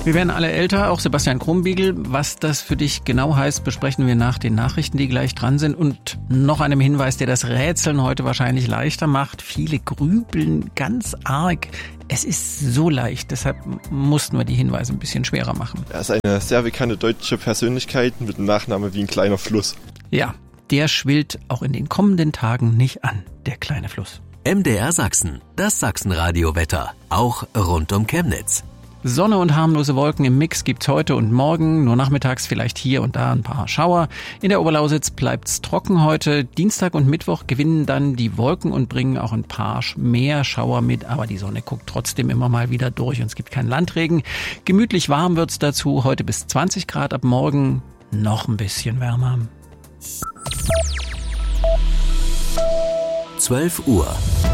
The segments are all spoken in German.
Wir werden alle älter, auch Sebastian Krumbiegel. Was das für dich genau heißt, besprechen wir nach den Nachrichten, die gleich dran sind. Und noch einem Hinweis, der das Rätseln heute wahrscheinlich leichter macht. Viele grübeln ganz arg. Es ist so leicht, deshalb mussten wir die Hinweise ein bisschen schwerer machen. Er ist eine sehr bekannte deutsche Persönlichkeit mit einem Nachnamen wie ein kleiner Fluss. Ja, der schwillt auch in den kommenden Tagen nicht an, der kleine Fluss. MDR Sachsen, das Sachsenradio-Wetter, auch rund um Chemnitz. Sonne und harmlose Wolken im Mix gibt's heute und morgen, nur nachmittags vielleicht hier und da ein paar Schauer. In der Oberlausitz bleibt's trocken heute. Dienstag und Mittwoch gewinnen dann die Wolken und bringen auch ein paar mehr Schauer mit, aber die Sonne guckt trotzdem immer mal wieder durch und es gibt keinen Landregen. Gemütlich warm wird's dazu, heute bis 20 Grad, ab morgen noch ein bisschen wärmer. 12 Uhr.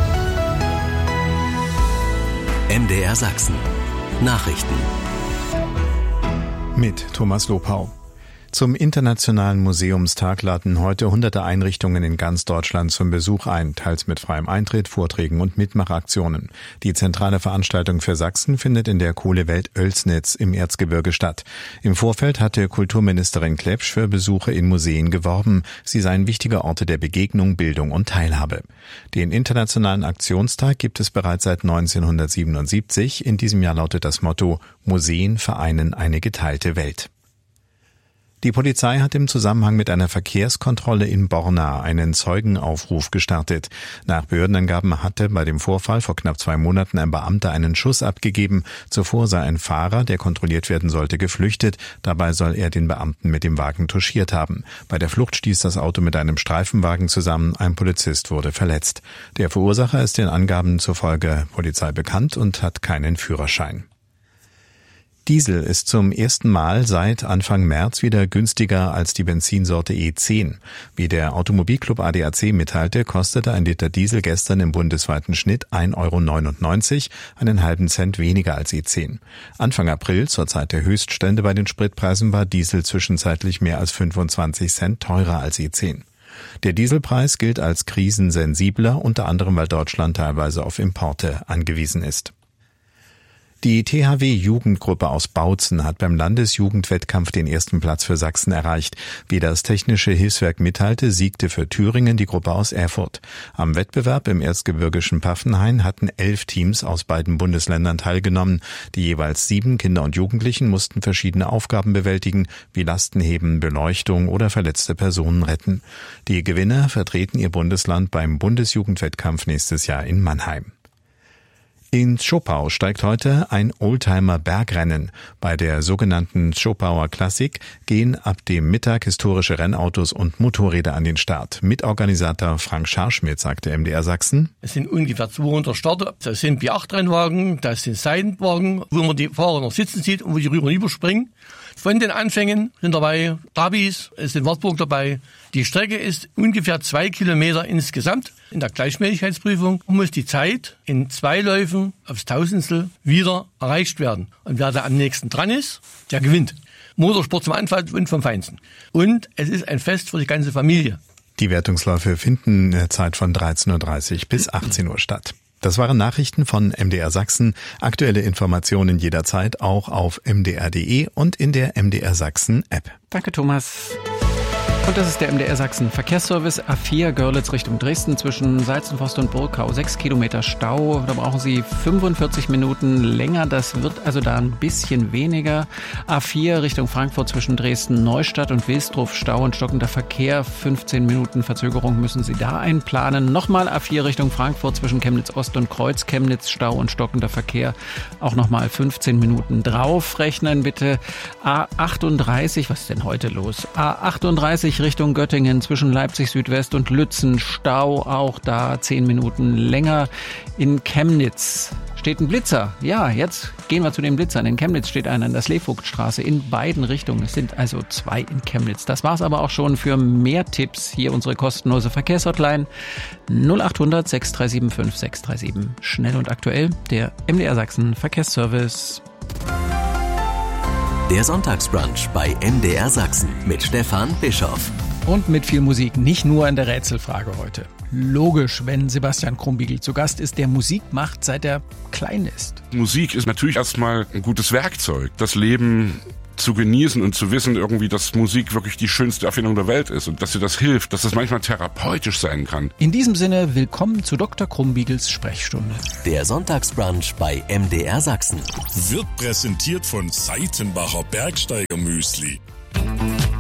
MDR Sachsen. Nachrichten. Mit Thomas Lopau. Zum Internationalen Museumstag laden heute hunderte Einrichtungen in ganz Deutschland zum Besuch ein, teils mit freiem Eintritt, Vorträgen und Mitmachaktionen. Die zentrale Veranstaltung für Sachsen findet in der Kohlewelt Oelsnitz im Erzgebirge statt. Im Vorfeld hatte Kulturministerin Klepsch für Besuche in Museen geworben. Sie seien wichtige Orte der Begegnung, Bildung und Teilhabe. Den Internationalen Aktionstag gibt es bereits seit 1977. In diesem Jahr lautet das Motto: Museen vereinen eine geteilte Welt. Die Polizei hat im Zusammenhang mit einer Verkehrskontrolle in Borna einen Zeugenaufruf gestartet. Nach Behördenangaben hatte bei dem Vorfall vor knapp 2 Monaten ein Beamter einen Schuss abgegeben. Zuvor sei ein Fahrer, der kontrolliert werden sollte, geflüchtet. Dabei soll er den Beamten mit dem Wagen touchiert haben. Bei der Flucht stieß das Auto mit einem Streifenwagen zusammen. Ein Polizist wurde verletzt. Der Verursacher ist den Angaben zufolge Polizei bekannt und hat keinen Führerschein. Diesel ist zum ersten Mal seit Anfang März wieder günstiger als die Benzinsorte E10. Wie der Automobilclub ADAC mitteilte, kostete ein Liter Diesel gestern im bundesweiten Schnitt 1,99 €, einen halben Cent weniger als E10. Anfang April, zur Zeit der Höchststände bei den Spritpreisen, war Diesel zwischenzeitlich mehr als 25 Cent teurer als E10. Der Dieselpreis gilt als krisensensibler, unter anderem weil Deutschland teilweise auf Importe angewiesen ist. Die THW-Jugendgruppe aus Bautzen hat beim Landesjugendwettkampf den ersten Platz für Sachsen erreicht. Wie das Technische Hilfswerk mitteilte, siegte für Thüringen die Gruppe aus Erfurt. Am Wettbewerb im erzgebirgischen Paffenhain hatten 11 Teams aus beiden Bundesländern teilgenommen. Die jeweils 7 Kinder und Jugendlichen mussten verschiedene Aufgaben bewältigen, wie Lasten heben, Beleuchtung oder verletzte Personen retten. Die Gewinner vertreten ihr Bundesland beim Bundesjugendwettkampf nächstes Jahr in Mannheim. In Zschopau steigt heute ein Oldtimer-Bergrennen. Bei der sogenannten Zschopauer Klassik gehen ab dem Mittag historische Rennautos und Motorräder an den Start. Mitorganisator Frank Scharschmidt sagte MDR Sachsen: Es sind ungefähr 200 Starter. Das sind B8-Rennwagen, das sind Seitenwagen, wo man die Fahrer noch sitzen sieht und wo die rüber und überspringen. Von den Anfängen sind dabei Trabis, es sind Wartburg dabei. Die Strecke ist ungefähr 2 Kilometer insgesamt. In der Gleichmäßigkeitsprüfung muss die Zeit in 2 Läufen aufs Tausendstel wieder erreicht werden. Und wer da am nächsten dran ist, der gewinnt. Motorsport zum Anfall und vom Feinsten. Und es ist ein Fest für die ganze Familie. Die Wertungsläufe finden in der Zeit von 13:30 Uhr bis 18 Uhr statt. Das waren Nachrichten von MDR Sachsen. Aktuelle Informationen jederzeit auch auf mdr.de und in der MDR Sachsen App. Danke, Thomas. Und das ist der MDR Sachsen Verkehrsservice. A4 Görlitz Richtung Dresden zwischen Salzenforst und Burgkau. 6 Kilometer Stau. Da brauchen Sie 45 Minuten länger. Das wird also da ein bisschen weniger. A4 Richtung Frankfurt zwischen Dresden Neustadt und Wilsdruff. Stau und stockender Verkehr. 15 Minuten Verzögerung müssen Sie da einplanen. Nochmal A4 Richtung Frankfurt zwischen Chemnitz Ost und Kreuz Chemnitz. Stau und stockender Verkehr. Auch nochmal 15 Minuten draufrechnen bitte. A38, was ist denn heute los? A38 Richtung Göttingen zwischen Leipzig Südwest und Lützen. Stau, auch da 10 Minuten länger. In Chemnitz steht ein Blitzer. Ja, jetzt gehen wir zu den Blitzern. In Chemnitz steht einer in der Sleevogtstraße in beiden Richtungen. Es sind also 2 in Chemnitz. Das war's aber auch schon. Für mehr Tipps hier unsere kostenlose Verkehrshotline 0800 6375 637. Schnell und aktuell, der MDR Sachsen Verkehrsservice. Der Sonntagsbrunch bei MDR Sachsen mit Stefan Bischoff. Und mit viel Musik, nicht nur in der Rätselfrage heute. Logisch, wenn Sebastian Krumbiegel zu Gast ist, der Musik macht, seit er klein ist. Musik ist natürlich erstmal ein gutes Werkzeug. Das Leben zu genießen und zu wissen irgendwie, dass Musik wirklich die schönste Erfindung der Welt ist und dass dir das hilft, dass es manchmal therapeutisch sein kann. In diesem Sinne, willkommen zu Dr. Krumbiegels Sprechstunde. Der Sonntagsbrunch bei MDR Sachsen. Wird präsentiert von Seitenbacher Bergsteiger Müsli.